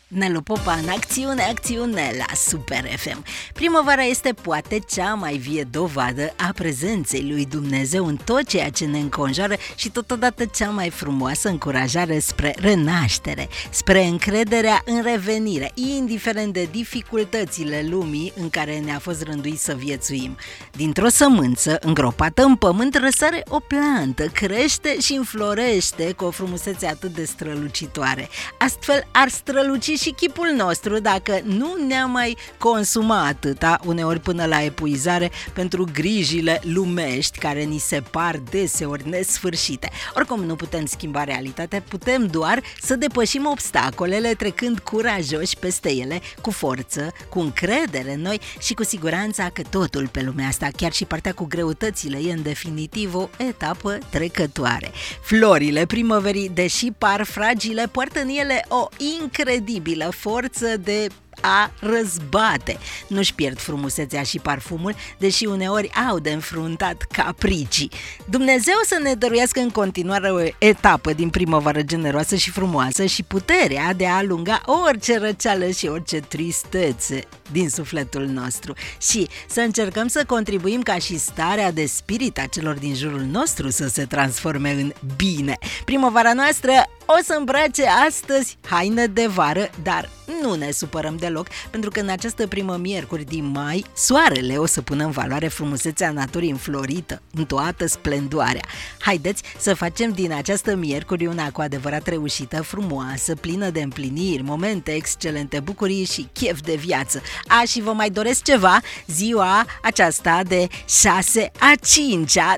Nelu Popa în acțiune la Super FM. Primăvara este poate cea mai vie dovadă a prezenței lui Dumnezeu în tot ceea ce ne înconjoară și totodată cea mai frumoasă încurajare spre renaștere, spre încrederea în revenire, indiferent de dificultățile lumii în care ne-a fost rânduit să viețuim. Dintr-o sămânță îngropată în pământ răsare o plantă, crește și înflorește cu o frumusețe atât de strălucitoare. Astfel ar străluci și chipul nostru dacă nu ne-a mai consumat atâta, uneori până la epuizare, pentru grijile lumești care ni se par deseori nesfârșite. Oricum nu putem schimba realitatea, putem doar să depășim obstacolele trecând curajoși peste ele, cu forță, cu încredere în noi și cu siguranța că totul pe lumea asta, chiar și partea cu greutățile, e în definitiv o etapă trecătoare. Florile primăverii, deși par fragile, poartă în ele o incredibilă forță de a răzbate. Nu-și pierd frumusețea și parfumul, deși uneori au de înfruntat capricii. Dumnezeu să ne dăruiască în continuare o etapă din primăvară generoasă și frumoasă și puterea de a alunga orice răceală și orice tristețe din sufletul nostru și să încercăm să contribuim ca și starea de spirit a celor din jurul nostru să se transforme în bine. Primăvara noastră o să îmbrace astăzi haine de vară, dar nu ne supărăm deloc, pentru că în această primă miercuri din mai, soarele o să pună în valoare frumusețea naturii înflorită, în toată splendoarea. Haideți să facem din această miercuri una cu adevărat reușită, frumoasă, plină de împliniri, momente excelente, bucurii și chef de viață. Și vă mai doresc ceva, ziua aceasta de 6/5/2026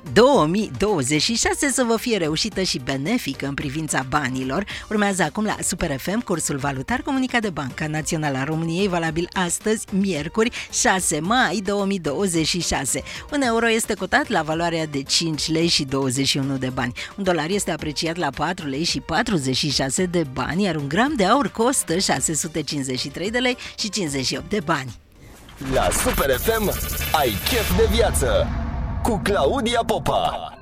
să vă fie reușită și benefică în privința banilor. Urmează acum la Super FM cursul valutar comunicat de Banca Națională a României, valabil astăzi, miercuri, 6 mai 2026. Un euro este cotat la valoarea de 5 lei și 21 de bani. Un dolar este apreciat la 4 lei și 46 de bani, iar un gram de aur costă 653 de lei și 58 de bani. La Super FM ai chef de viață cu Claudia Popa.